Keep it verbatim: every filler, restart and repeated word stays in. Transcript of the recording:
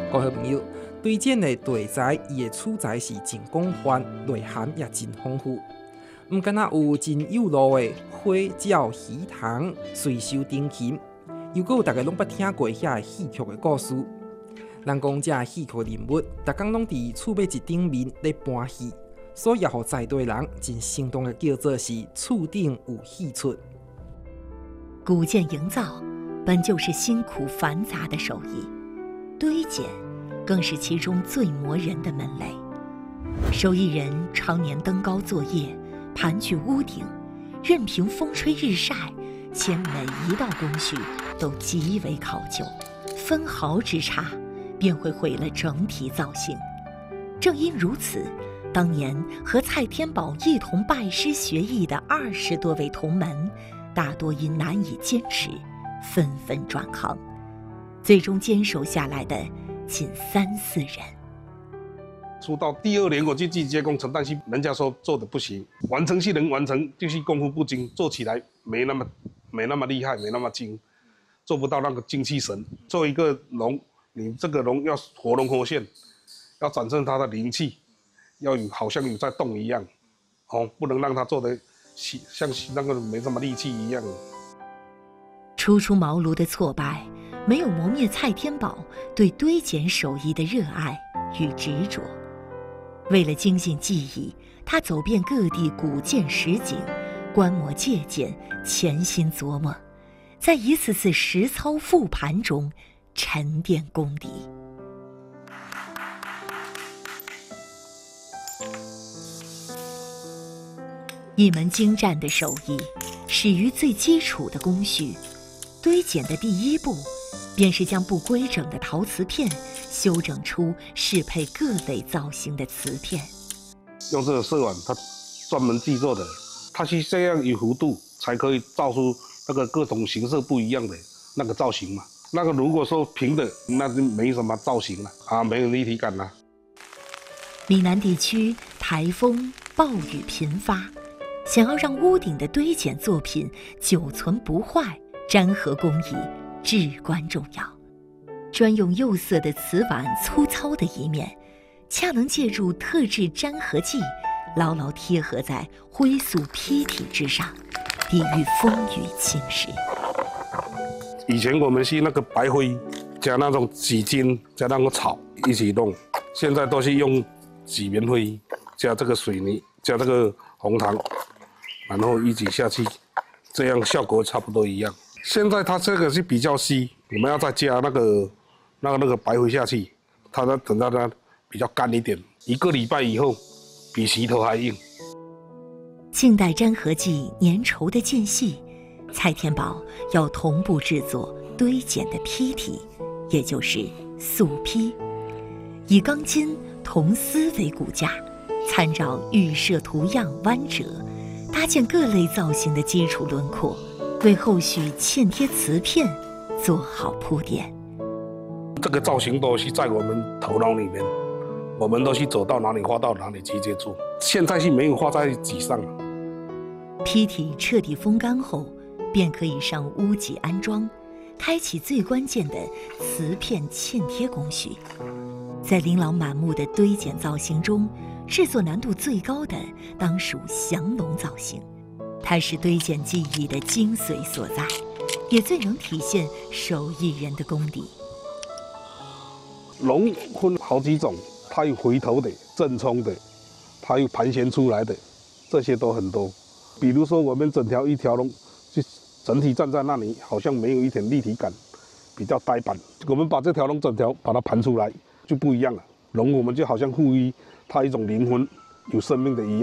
各位朋友，对剪的题材，伊的取材是真广泛，内涵也真丰富。毋敢若有真有路的花鸟鱼塘、水手灯琴，又阁有大家拢捌听过遐个戏曲的故事。人讲这戏曲人物，逐工拢伫厝尾一顶面咧搬戏，所以也互在地人真生动的叫做是厝顶有戏出。 古建营造本就是辛苦繁杂的手艺，堆剪更是其中最磨人的门类。手艺人常年登高作业，盘踞屋顶，任凭风吹日晒，且每一道工序都极为考究，分毫之差便会毁了整体造型。正因如此，当年和蔡天宝一同拜师学艺的二十多位同门，大多因难以坚持，纷纷转行，最终坚守下来的仅三四人。 出道第二年，我去季接工程，但是人家说做的不行，完成是能完成，就是功夫不精，做起来没那么没那么厉害，没那么精，做不到那个精气神。做一个龙，你这个龙要活龙活现，要展现它的灵气，要有好像有在动一样，哦，不能让它做的像那个没什么力气一样。 初出茅庐的挫败，没有磨灭蔡天宝对堆剪手艺的热爱与执着。为了精进技艺，他走遍各地古建实景，观摩借鉴，潜心琢磨，在一次次实操复盘中沉淀功底。一门精湛的手艺，始于最基础的工序。堆剪的第一步，便是将不规整的陶瓷片修整出适配各类造型的瓷片。 用这个色碗，它专门制作的，它是这样有弧度，才可以造出那个各种形色不一样的那个造型嘛。那个如果说平的，那就没什么造型了啊，没有立体感了。 闽南地区台风暴雨频发，想要让屋顶的堆剪作品久存不坏，粘合工艺至关重要。专用釉色的瓷碗粗糙的一面，恰能借助特制粘合剂，牢牢贴合在灰塑坯体之上，抵御风雨侵蚀。 以前我们是那个白灰加那种纸巾加那个草一起弄，现在都是用麂棉灰加这个水泥加这个红糖，然后一起下去，这样效果差不多一样。现在它这个是比较稀，你们要再加那个那个那个白灰下去，它呢等到它比较干一点，一个礼拜以后比石头还硬。 静待粘合剂粘稠的间隙，蔡天宝要同步制作堆剪的坯体，也就是塑坯，以钢筋、铜丝为骨架，参照预设图样弯折，搭建各类造型的基础轮廓，为后续嵌贴瓷片做好铺垫。 这个造型都是在我们头脑里面，我们都是走到哪里画到哪里直接做，现在是没有画在纸上。 坯体彻底风干后，便可以上屋脊安装，开启最关键的瓷片嵌贴工序。在琳琅满目的堆剪造型中，制作难度最高的当属降龙造型，它是堆剪技艺的精髓所在，也最能体现手艺人的功底。 龙分好几种，它有回头的、正冲的，它有盘旋出来的，这些都很多。比如说我们整条一条龙，就整体站在那里，好像没有一点立体感，比较呆板。我们把这条龙整条把它盘出来，就不一样了。龙我们就好像赋予它一种灵魂，有生命的一样。